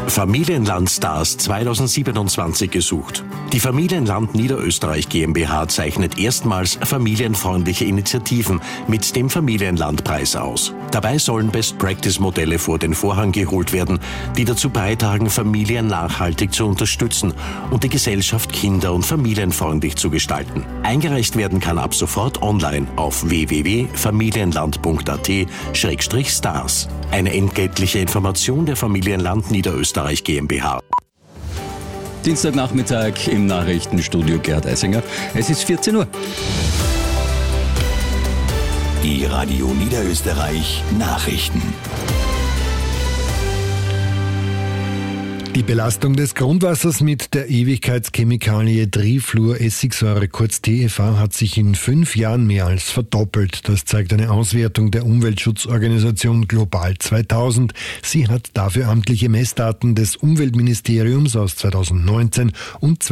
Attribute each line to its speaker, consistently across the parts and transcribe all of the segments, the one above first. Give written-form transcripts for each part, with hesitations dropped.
Speaker 1: Familienland-Stars 2027 gesucht. Die Familienland Niederösterreich GmbH zeichnet erstmals familienfreundliche Initiativen mit dem Familienlandpreis aus. Dabei sollen Best-Practice-Modelle vor den Vorhang geholt werden, die dazu beitragen, Familien nachhaltig zu unterstützen und die Gesellschaft kinder- und familienfreundlich zu gestalten. Eingereicht werden kann ab sofort online auf www.familienland.at/stars. Eine entgeltliche Information der Familienland Niederösterreich GmbH.
Speaker 2: Dienstagnachmittag im Nachrichtenstudio Gerhard Eisinger. Es ist 14 Uhr.
Speaker 3: Die Radio Niederösterreich Nachrichten.
Speaker 4: Die Belastung des Grundwassers mit der Ewigkeitschemikalie Trifluoressigsäure, kurz TFA, hat sich in 5 Jahren mehr als verdoppelt. Das zeigt eine Auswertung der Umweltschutzorganisation Global 2000. Sie hat dafür amtliche Messdaten des Umweltministeriums aus 2019 und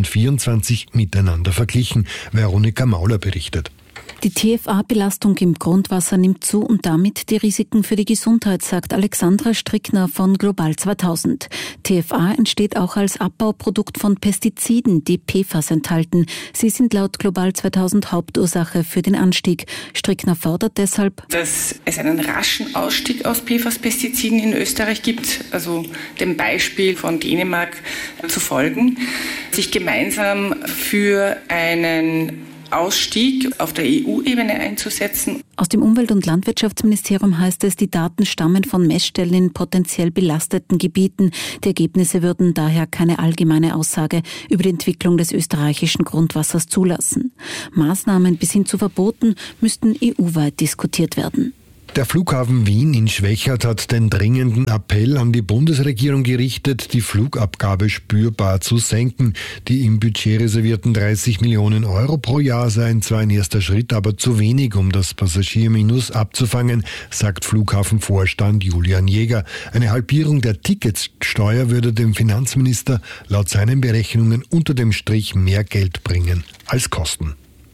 Speaker 4: 2024 miteinander verglichen. Veronika Mauler berichtet.
Speaker 5: Die TFA-Belastung im Grundwasser nimmt zu und damit die Risiken für die Gesundheit, sagt Alexandra Strickner von Global 2000. TFA entsteht auch als Abbauprodukt von Pestiziden, die PFAS enthalten. Sie sind laut Global 2000 Hauptursache für den Anstieg. Strickner fordert deshalb,
Speaker 6: dass es einen raschen Ausstieg aus PFAS-Pestiziden in Österreich gibt, also dem Beispiel von Dänemark zu folgen, sich gemeinsam für einen Ausstieg auf der EU-Ebene einzusetzen.
Speaker 5: Aus dem Umwelt- und Landwirtschaftsministerium heißt es, die Daten stammen von Messstellen in potenziell belasteten Gebieten. Die Ergebnisse würden daher keine allgemeine Aussage über die Entwicklung des österreichischen Grundwassers zulassen. Maßnahmen bis hin zu Verboten müssten EU-weit diskutiert werden.
Speaker 4: Der Flughafen Wien in Schwechat hat den dringenden Appell an die Bundesregierung gerichtet, die Flugabgabe spürbar zu senken. Die im Budget reservierten 30 Millionen Euro pro Jahr seien zwar ein erster Schritt, aber zu wenig, um das Passagierminus abzufangen, sagt Flughafenvorstand Julian Jäger. Eine Halbierung der Ticketsteuer würde dem Finanzminister laut seinen Berechnungen unter dem Strich mehr Geld bringen als Kosten.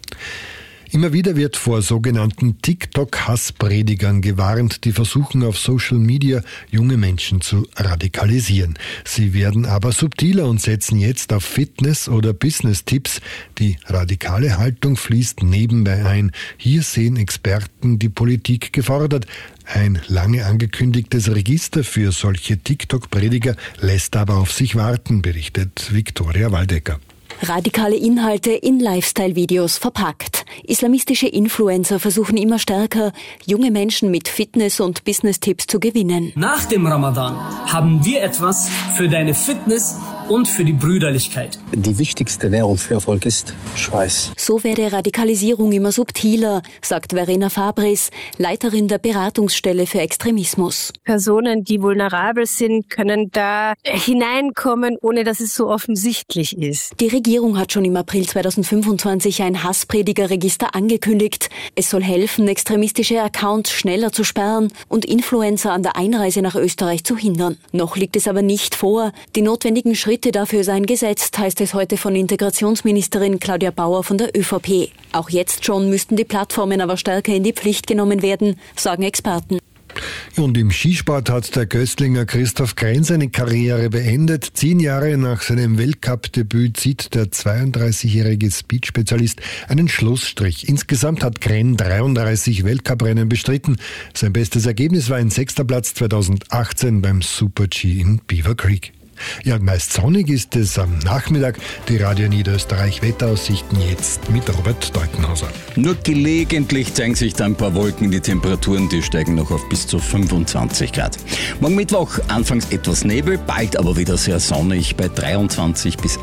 Speaker 4: Immer wieder wird vor sogenannten TikTok-Hasspredigern gewarnt, die versuchen auf Social Media junge Menschen zu radikalisieren. Sie werden aber subtiler und setzen jetzt auf Fitness- oder Business-Tipps. Die radikale Haltung fließt nebenbei ein. Hier sehen Experten die Politik gefordert. Ein lange angekündigtes Register für solche TikTok-Prediger lässt aber auf sich warten, berichtet Viktoria Waldecker.
Speaker 7: Radikale Inhalte in Lifestyle-Videos verpackt. Islamistische Influencer versuchen immer stärker, junge Menschen mit Fitness- und Business-Tipps zu gewinnen.
Speaker 8: Nach dem Ramadan haben wir etwas für deine Fitness und für die Brüderlichkeit.
Speaker 9: Die wichtigste Währung für Erfolg ist Schweiß.
Speaker 7: So werde Radikalisierung immer subtiler, sagt Verena Fabris, Leiterin der Beratungsstelle für Extremismus.
Speaker 10: Personen, die vulnerabel sind, können da hineinkommen, ohne dass es so offensichtlich ist.
Speaker 7: Die Regierung hat schon im April 2025 ein Hasspredigerregister angekündigt. Es soll helfen, extremistische Accounts schneller zu sperren und Influencer an der Einreise nach Österreich zu hindern. Noch liegt es aber nicht vor. Die notwendigen Schritte dafür seien gesetzt, heißt es heute von Integrationsministerin Claudia Bauer von der ÖVP. Auch jetzt schon müssten die Plattformen aber stärker in die Pflicht genommen werden, sagen Experten.
Speaker 4: Und im Skisport hat der Gößlinger Christoph Krenn seine Karriere beendet. 10 Jahre nach seinem Weltcup-Debüt zieht der 32-jährige Speed-Spezialist einen Schlussstrich. Insgesamt hat Krenn 33 Weltcuprennen bestritten. Sein bestes Ergebnis war ein 6. Platz 2018 beim Super-G in Beaver Creek. Ja, meist sonnig ist es am Nachmittag. Die Radio Niederösterreich Wetteraussichten jetzt mit Robert Deutenhauser.
Speaker 2: Nur gelegentlich zeigen sich da ein paar Wolken. Die Temperaturen, die steigen noch auf bis zu 25 Grad. Morgen Mittwoch anfangs etwas Nebel, bald aber wieder sehr sonnig bei 23 bis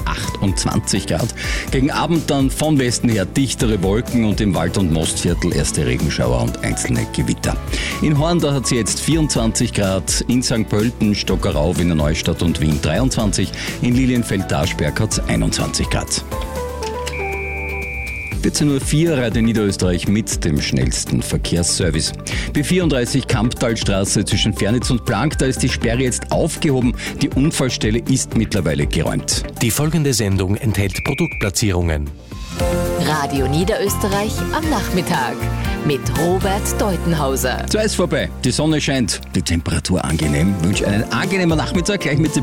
Speaker 2: 28 Grad. Gegen Abend dann von Westen her dichtere Wolken und im Wald- und Mostviertel erste Regenschauer und einzelne Gewitter. In Horn, da hat sie jetzt 24 Grad, in St. Pölten, Stockerau, Wiener Neustadt und Wien 23, in Lilienfeld-Darschberg hat es 21 Grad. 14.04 Uhr, Radio Niederösterreich mit dem schnellsten Verkehrsservice. B34 Kamptalstraße zwischen Fernitz und Plank, da ist die Sperre jetzt aufgehoben. Die Unfallstelle ist mittlerweile geräumt.
Speaker 1: Die folgende Sendung enthält Produktplatzierungen.
Speaker 11: Radio Niederösterreich am Nachmittag mit Robert Deutenhauser.
Speaker 2: So ist vorbei, die Sonne scheint, die Temperatur angenehm. Ich wünsche einen angenehmen Nachmittag gleich mit